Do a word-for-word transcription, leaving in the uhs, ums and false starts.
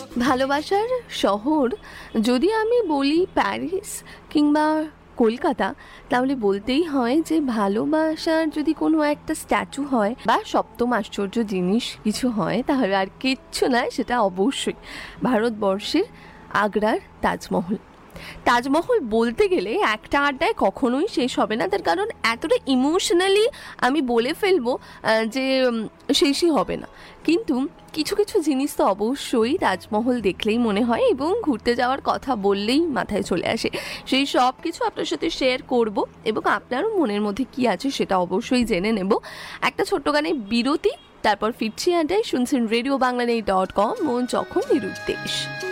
ভালোবাসার শহর যদি আমি বলি প্যারিস কিংবা কলকাতা, তাহলে বলতেই হয় যে ভালোবাসার যদি কোনো একটা স্ট্যাচু হয় বা সপ্তম আশ্চর্য জিনিস কিছু হয়, তাহলে আর কিচ্ছু নয়, সেটা অবশ্যই ভারতবর্ষের আগ্রার তাজমহল। তাজমহল বলতে গেলে একটা আড্ডায় কখনোই শেষ হবে না, তার কারণ এতটা ইমোশনালি আমি বলে ফেলবো যে শেষই হবে না। কিন্তু কিছু কিছু জিনিস তো অবশ্যই তাজমহল দেখলেই মনে হয় এবং ঘুরতে যাওয়ার কথা বললেই মাথায় চলে আসে। সেই সব কিছু আপনার সাথে শেয়ার করব এবং আপনারও মনের মধ্যে কি আছে সেটা অবশ্যই জেনে নেব। একটা ছোট্ট গানে বিরতি, তারপর ফিরছি আড্ডায়। শুনছেন রেডিও বাংলা ডট কম, মন যখন নিরুদ্দেশ।